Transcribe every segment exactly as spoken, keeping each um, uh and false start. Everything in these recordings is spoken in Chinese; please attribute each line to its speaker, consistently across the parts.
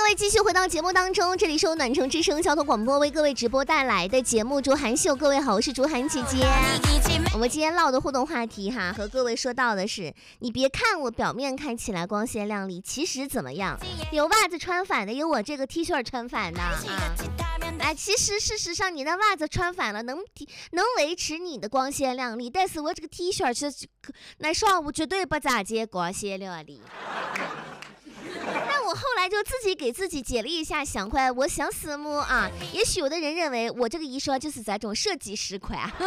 Speaker 1: 位继续回到节目当中，这里是由暖城之声交通广播为各位直播带来的节目竹涵秀。各位好，我是竹涵姐姐。我们今天唠的互动话题哈，和各位说到的是，你别看我表面看起来光鲜亮丽，其实怎么样？有袜子穿反的，有我这个 T 恤穿反的啊。哎，其实事实上你的袜子穿反了，能能维持你的光鲜亮丽，但是我这个 T 恤是那上午绝对不咋接光鲜亮丽。但我后来就自己给自己解了一下想块，我想死么啊？也许有的人认为我这个一说就是咱种设计师块啊。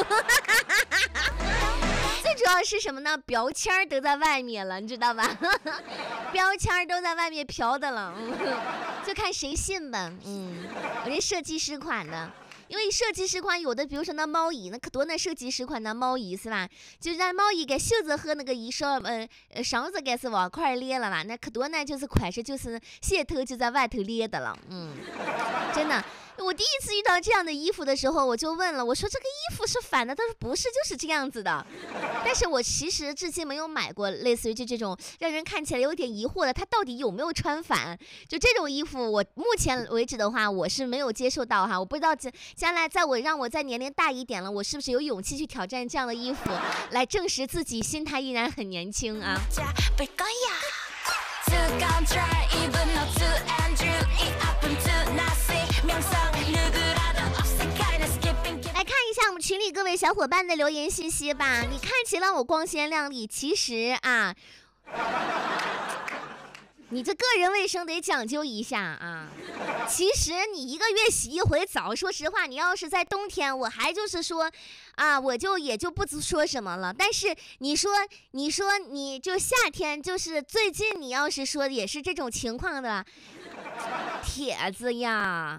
Speaker 1: 最主要是什么呢？标签都在外面了，你知道吧？标签都在外面飘的了，就看谁信吧。嗯，我这设计师款的。因为设计师款有的，比如说那毛衣，那可多那设计师款那毛衣是吧？就让毛衣给袖子和那个衣裳，呃呃绳子该是往块裂了吧？那可多呢，就是款式就是线头就在外头裂的了。嗯，真的。我第一次遇到这样的衣服的时候，我就问了，我说这个衣服是反的，他说不是，就是这样子的。但是我其实至今没有买过类似于就这种让人看起来有点疑惑的，他到底有没有穿反？就这种衣服，我目前为止的话，我是没有接受到哈。我不知道将来在我让我在年龄大一点了，我是不是有勇气去挑战这样的衣服，来证实自己心态依然很年轻啊。来看一下我们群里各位小伙伴的留言信息吧。你看起来我光鲜亮丽，其实啊，你这个人卫生得讲究一下啊。其实你一个月洗一回澡，说实话，你要是在冬天，我还就是说啊，我就也就不说什么了。但是你说你说你就夏天，就是最近你要是说也是这种情况的，帖子呀，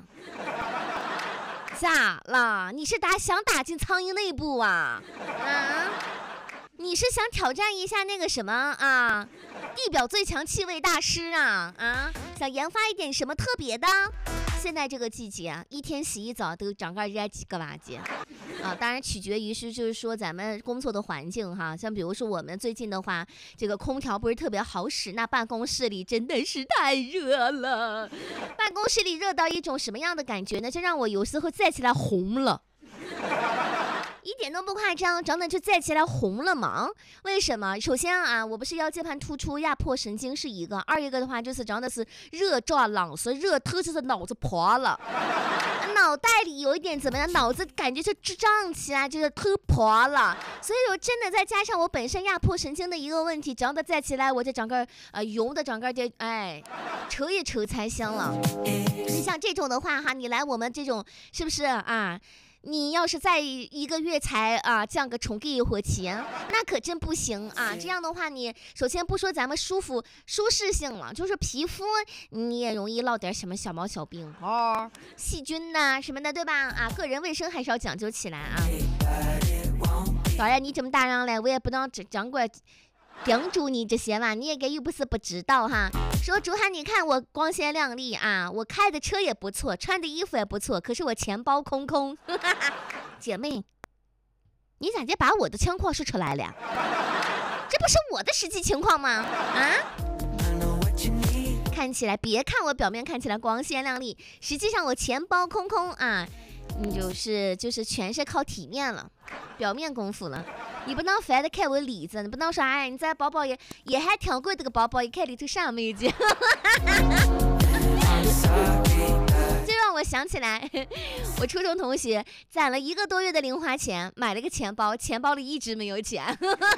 Speaker 1: 咋了？你是打想打进苍蝇内部啊？啊？你是想挑战一下那个什么啊？地表最强气味大师啊啊！想研发一点什么特别的？现在这个季节啊，一天洗一澡都长个热几个瓦节啊！当然取决于是就是说咱们工作的环境哈，像比如说我们最近的话，这个空调不是特别好使，那办公室里真的是太热了。办公室里热到一种什么样的感觉呢？就让我有时候站起来红了。一点都不夸张，长得就站起来红了吗？为什么？首先啊，我不是腰间盘突出压迫神经是一个，二一个的话就是长得是热胀冷缩，热透就是脑子破了，脑袋里有一点怎么样？脑子感觉就胀起来，就是透破了。所以我真的再加上我本身压迫神经的一个问题，长得站起来我这整个呃油的整个就哎，瞅一瞅才香了。你像这种的话哈，你来我们这种是不是啊？你要是在一个月才啊降个重给一回钱，那可真不行啊！这样的话，你首先不说咱们舒服舒适性了，就是皮肤你也容易落点什么小毛小病哦，细菌呐、啊、什么的，对吧？啊，个人卫生还是要讲究起来啊。当然，你这么大人了，我也不能掌管叮嘱你这些嘛，你也该又不是不知道哈。说竹涵，你看我光鲜亮丽啊，我开的车也不错，穿的衣服也不错，可是我钱包空空。姐妹，你咋就把我的情况说出来了？这不是我的实际情况吗？啊？看起来，别看我表面看起来光鲜亮丽，实际上我钱包空空啊。你就是就是全是靠体面了，表面功夫了。你不能反的看我里子，你不能说哎，你这包包也也还挺贵，这个包包一看里头啥没劲。就让我想起来，我初中同学攒了一个多月的零花钱，买了个钱包，钱包里一直没有钱。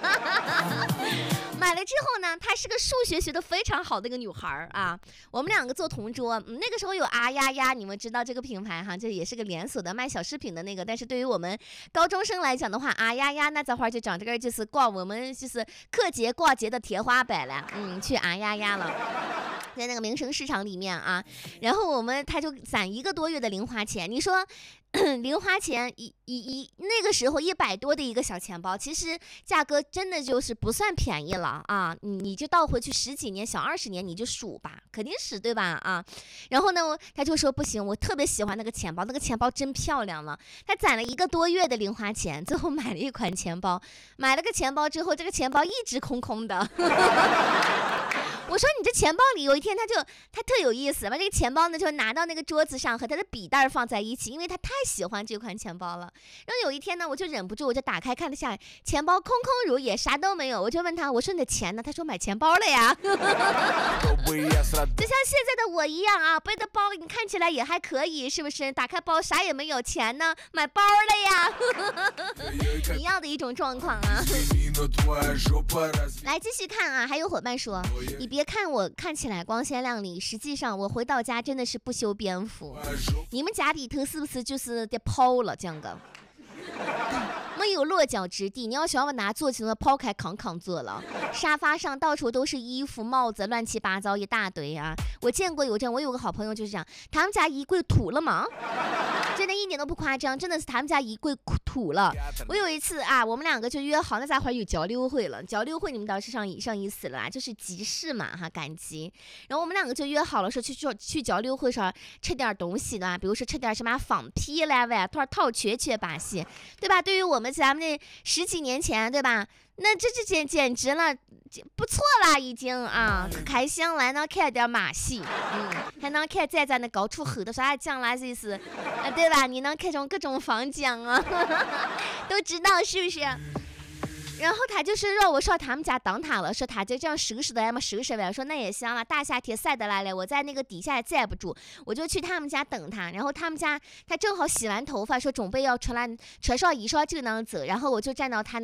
Speaker 1: 买了之后呢，她是个数学学得非常好的一个女孩啊。我们两个做同桌，嗯、那个时候有啊呀呀，你们知道这个品牌哈，这也是个连锁的卖小饰品的那个。但是对于我们高中生来讲的话，啊呀呀，那这会儿就长这个就是挂我们就是课节挂节的天花板了，嗯，去啊呀呀了。在那个民生市场里面啊，然后我们他就攒一个多月的零花钱。你说零花钱一一一那个时候一百多的一个小钱包，其实价格真的就是不算便宜了啊！你你就倒回去十几年、小二十年，你就数吧，肯定是对吧啊？然后呢，他就说不行，我特别喜欢那个钱包，那个钱包真漂亮了。他攒了一个多月的零花钱，最后买了一款钱包，买了个钱包之后，这个钱包一直空空的。 我说你这钱包里有一天他就他特有意思，把这个钱包呢就拿到那个桌子上和他的笔袋放在一起，因为他太喜欢这款钱包了。然后有一天呢，我就忍不住，我就打开看了下，钱包空空如也，啥都没有。我就问他，我说你的钱呢？他说买钱包了呀。就像现在的我一样啊，背的包你看起来也还可以，是不是？打开包啥也没有，钱呢？买包了呀。一样的一种状况啊。来继续看啊，还有伙伴说，你别看我看起来光鲜亮丽，实际上我回到家真的是不修边幅。你们家里头是不是就是得抛了这样个？没有落脚之地，你要想把拿坐起来抛开扛扛坐了。沙发上到处都是衣服帽子，乱七八糟一大堆啊。我见过有这样，我有个好朋友就是这样，他们家衣柜土了吗？真的一点都不夸张，真的是他们家衣柜土了。我有一次啊，我们两个就约好，那家伙有交流会了。交流会你们倒是上上意思了啦，就是集市嘛哈，赶集。然后我们两个就约好了，说去去去交流会上吃点东西的，比如说吃点什么放屁啦、外套套瘸瘸把戏，对吧？对于我们咱们那十几年前，对吧？那这这简简直了，不错啦，已经啊，开心了，能看点马戏，嗯，还能看站在那高处吼的说啊，将来这是，啊，对吧？你能看中各种房奖啊，都知道是不是？然后他就是让我上他们家等他了，说他就这样收拾的，要么收拾呗。我说那也行了，大夏天晒得来了，我在那个底下也站不住，我就去他们家等他。然后他们家他正好洗完头发，说准备要出来，穿上衣裳就能走。然后我就站到他那